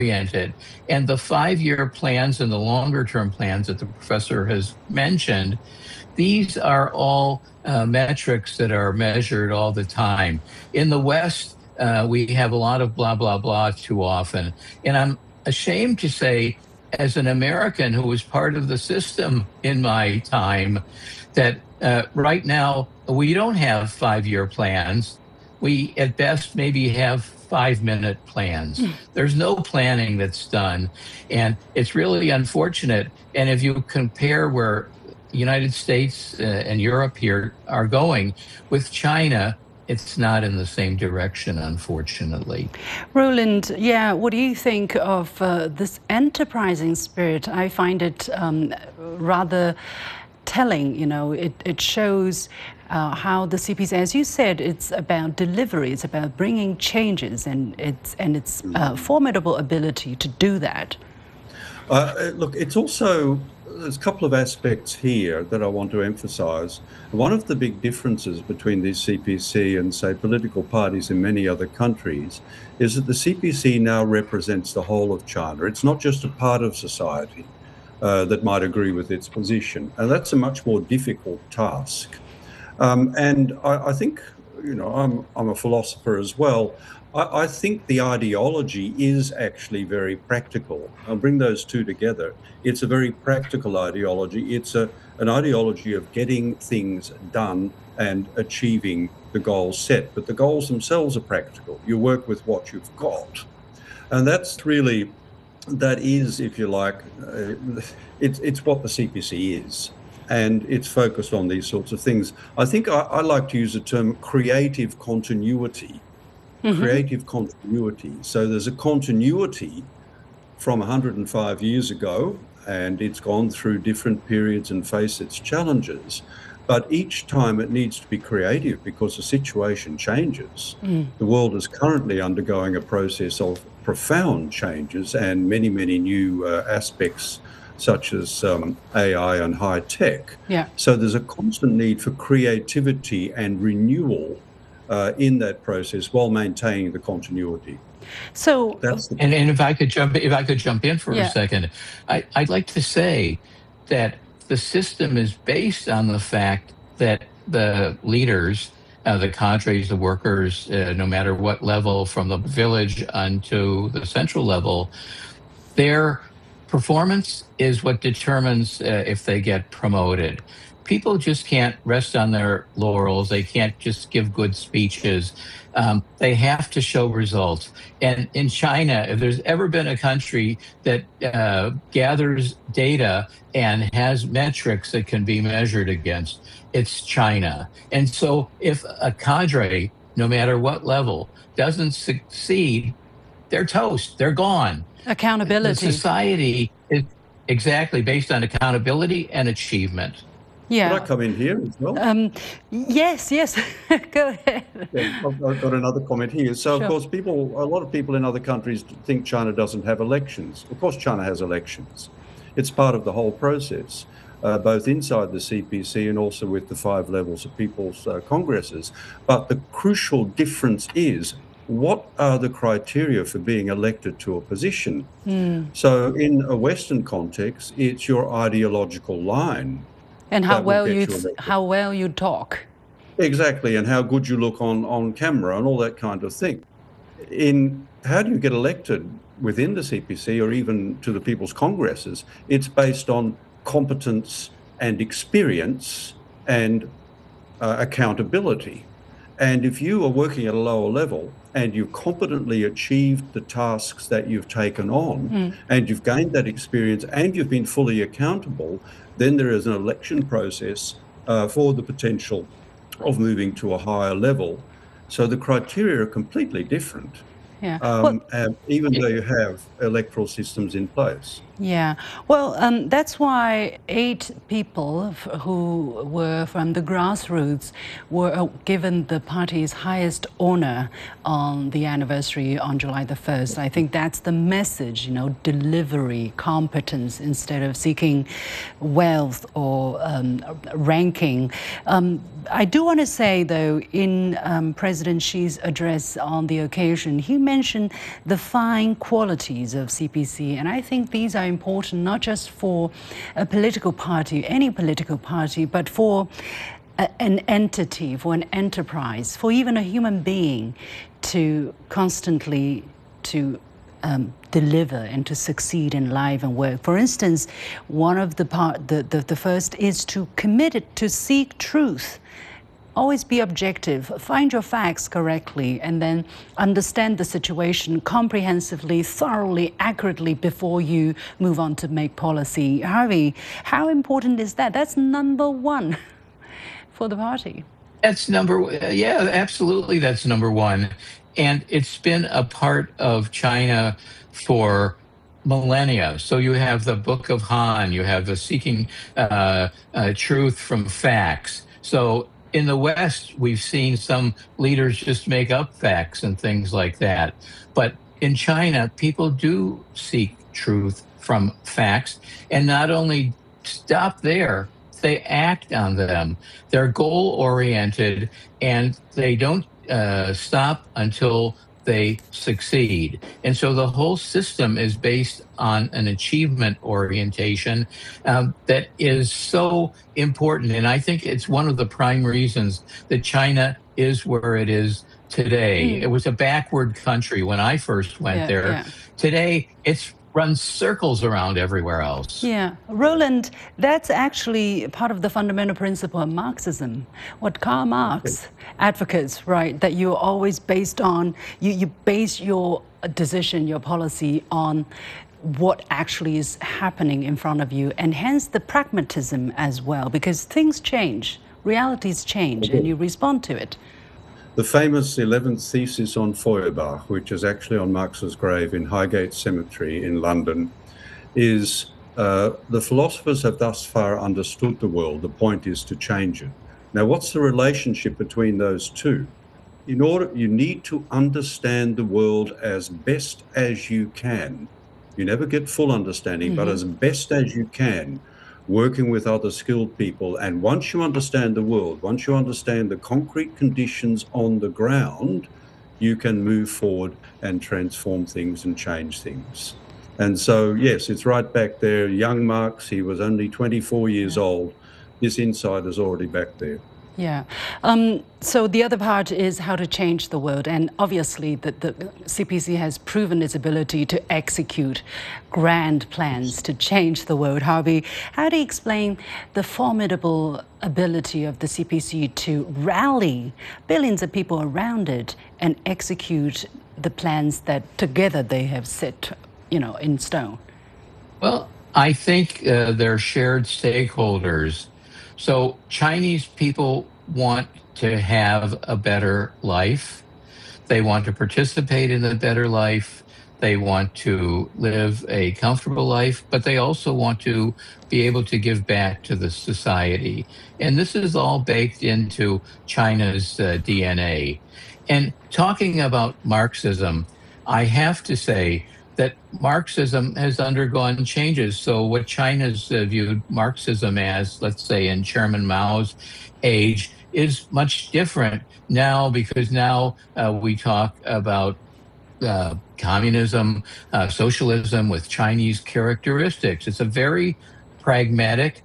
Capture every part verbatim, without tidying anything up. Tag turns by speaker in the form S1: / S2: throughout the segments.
S1: oriented. And the five-year plans and the longer-term plans that the professor has mentioned, these are all uh, metrics that are measured all the time. In the West, uh, we have a lot of blah, blah, blah too often. And I'm ashamed to say, as an American who was part of the system in my time, that uh, right now we don't have five-year plans. We, at best, maybe have five-minute plans. Mm. There's no planning that's done. And it's really unfortunate. And if you compare where the United States uh, and Europe here are going with China, it's not in the same direction, unfortunately.
S2: Roland, yeah, what do you think of uh, this enterprising spirit? I find it um, rather telling, you know, it, it shows uh, how the C P C, as you said, it's about delivery, it's about bringing changes, and it's, and its uh, formidable ability to do that.
S3: Uh, look, it's also, there's a couple of aspects here that I want to emphasize. One of the big differences between the C P C and, say, political parties in many other countries is that the C P C now represents the whole of China. It's not just a part of society uh, that might agree with its position. And that's a much more difficult task. Um, and I, I think, you know, I'm, I'm a philosopher as well. I think the ideology is actually very practical. I'll bring those two together. It's a very practical ideology. It's a, an ideology of getting things done and achieving the goals set. But the goals themselves are practical. You work with what you've got. And that's really, that is, if you like, uh, it's, it's what the C P C is. And it's focused on these sorts of things. I think I, I like to use the term creative continuity. Mm-hmm. Creative continuity. So there's a continuity from one hundred five years ago, and it's gone through different periods and faced its challenges. But each time it needs to be creative because the situation changes. Mm. The world is currently undergoing a process of profound changes and many, many new uh, aspects, such as um, A I and high tech.
S2: Yeah.
S3: So there's a constant need for creativity and renewal Uh, in that process while maintaining the continuity.
S2: So,
S1: That's the and, and if I could jump, if I could jump in for
S2: yeah.
S1: a second, I, I'd like to say that the system is based on the fact that the leaders, uh, the cadres, the workers, uh, no matter what level, from the village onto the central level, their performance is what determines uh, if they get promoted. People just can't rest on their laurels. They can't just give good speeches. Um, they have to show results. And in China, if there's ever been a country that uh, gathers data and has metrics that can be measured against, it's China. And so if a cadre, no matter what level, doesn't succeed, they're toast. They're gone.
S2: Accountability.
S1: The society is exactly based on accountability and achievement.
S2: Yeah.
S3: Could I come in here as well?
S2: Um, yes, yes. Go ahead.
S3: Yeah, I've, I've got another comment here. So,
S2: Sure.
S3: of course, people, a lot of people in other countries think China doesn't have elections. Of course, China has elections. It's part of the whole process, uh, both inside the C P C and also with the five levels of people's uh, congresses. But the crucial difference is, what are the criteria for being elected to a position? Mm. So in a Western context, it's your ideological line.
S2: And how well you how well you talk.
S3: Exactly, and how good you look on, on camera and all that kind of thing. In how do you get elected within the C P C or even to the People's Congresses? It's based on competence and experience and uh, accountability. And if you are working at a lower level and you competently achieved the tasks that you've taken on, mm. and you've gained that experience and you've been fully accountable, then there is an election process uh, for the potential of moving to a higher level. So the criteria are completely different.
S2: Yeah.
S3: Um,
S2: well,
S3: and even though you have electoral systems in place.
S2: Yeah. Well, um, that's why eight people who were from the grassroots were given the party's highest honor on the anniversary on July the first. I think that's the message, you know, delivery, competence, instead of seeking wealth or um, ranking. Um, I do want to say, though, in um, President Xi's address on the occasion, he mentioned the fine qualities of C P C, and I think these are important not just for a political party, any political party, but for a, an entity, for an enterprise, for even a human being to constantly to um, deliver and to succeed in life and work. For instance, one of the part, the, the, the first is to commit it to seek truth. Always be objective, find your facts correctly, and then understand the situation comprehensively, thoroughly, accurately before you move on to make policy. Harvey, how important is that? That's number one for the party.
S1: That's number, yeah, absolutely. That's number one. And it's been a part of China for millennia. So you have the Book of Han, you have the seeking uh, uh, truth from facts. So in the West, we've seen some leaders just make up facts and things like that. But in China, people do seek truth from facts, and not only stop there, they act on them. They're goal-oriented, and they don't uh, stop until they succeed. And so the whole system is based on an achievement orientation um, that is so important. And I think it's one of the prime reasons that China is where it is today. Mm. It was a backward country when I first went
S2: yeah,
S1: there.
S2: Yeah.
S1: Today, it's runs circles around everywhere else.
S2: Yeah. Roland, that's actually part of the fundamental principle of Marxism. What Karl Marx advocates, right, that you're always based on, you, you base your decision, your policy on what actually is happening in front of you, and hence the pragmatism as well, because things change, realities change, okay. and you respond to it.
S3: The famous eleventh thesis on Feuerbach, which is actually on Marx's grave in Highgate Cemetery in London, is uh, the philosophers have thus far understood the world. The point is to change it. Now, what's the relationship between those two? In order, you need to understand the world as best as you can. You never get full understanding, mm-hmm. but as best as you can, working with other skilled people. And once you understand the world, once you understand the concrete conditions on the ground, you can move forward and transform things and change things. And so, yes, it's right back there. Young Marx, he was only twenty-four years
S2: yeah.
S3: old. This insight is already back there.
S2: Yeah. Um, so the other part is how to change the world. And obviously, the, the C P C has proven its ability to execute grand plans to change the world. Harvey, how do you explain the formidable ability of the C P C to rally billions of people around it and execute the plans that together they have set, you know, in stone?
S1: Well, I think uh, they're shared stakeholders. So Chinese people want to have a better life. They want to participate in a better life. They want to live a comfortable life, but they also want to be able to give back to the society. And this is all baked into China's uh, D N A. And talking about Marxism, I have to say that Marxism has undergone changes. So what China's uh, viewed Marxism as, let's say in Chairman Mao's age, is much different now, because now uh, we talk about uh, communism, uh, socialism with Chinese characteristics. It's a very pragmatic,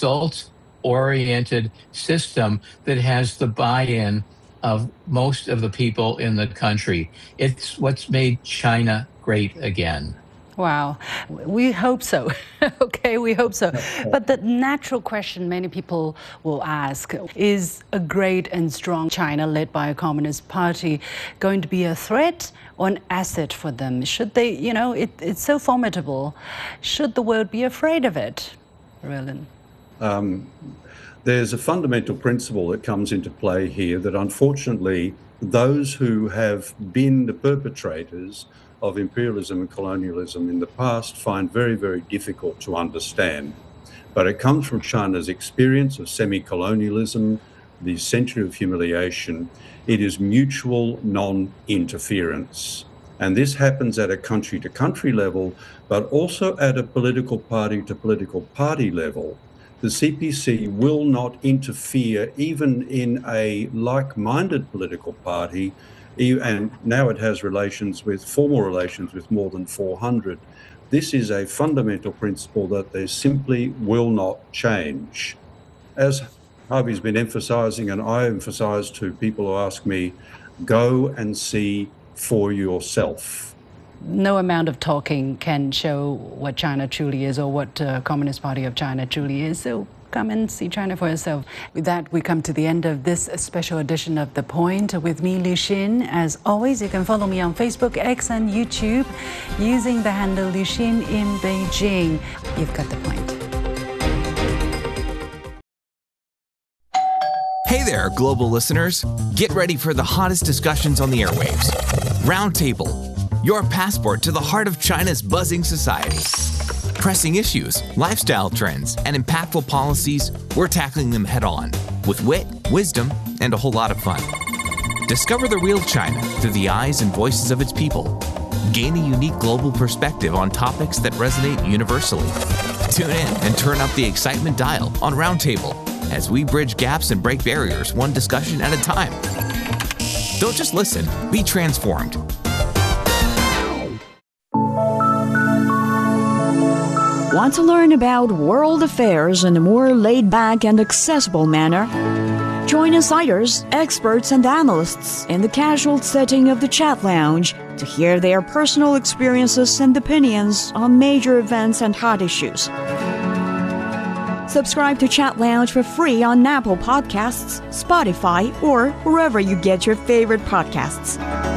S1: results-oriented system that has the buy-in of most of the people in the country. It's what's made China great again.
S2: Wow, we hope so. Okay, we hope so. But the natural question many people will ask, is a great and strong China led by a communist party going to be a threat or an asset for them? Should they, you know, it, it's so formidable. Should the world be afraid of it, Roland? Um,
S3: there's a fundamental principle that comes into play here that unfortunately those who have been the perpetrators of imperialism and colonialism in the past find very, very difficult to understand. But it comes from China's experience of semi-colonialism, the century of humiliation. It is mutual non-interference. And this happens at a country-to-country level, but also at a political party-to-political party level. The C P C will not interfere even in a like-minded political party and now it has relations with formal relations with more than four hundred. This is a fundamental principle that they simply will not change. As Harvey's been emphasizing, and I emphasize to people who ask me, go and see for yourself.
S2: No amount of talking can show what China truly is or what uh, Communist Party of China truly is. So come and see China for yourself. With that, we come to the end of this special edition of The Point with me, Liu Xin. As always, you can follow me on Facebook, X, and YouTube using the handle Liu Xin in Beijing. You've got the point.
S4: Hey there, global listeners. Get ready for the hottest discussions on the airwaves. Roundtable, your passport to the heart of China's buzzing society. Pressing issues, lifestyle trends, and impactful policies, we're tackling them head on with wit, wisdom, and a whole lot of fun. Discover the real China through the eyes and voices of its people. Gain a unique global perspective on topics that resonate universally. Tune in and turn up the excitement dial on Roundtable as we bridge gaps and break barriers one discussion at a time. Don't just listen, be transformed.
S5: Want to learn about world affairs in a more laid-back and accessible manner? Join insiders, experts, and analysts in the casual setting of the Chat Lounge to hear their personal experiences and opinions on major events and hot issues. Subscribe to Chat Lounge for free on Apple Podcasts, Spotify, or wherever you get your favorite podcasts.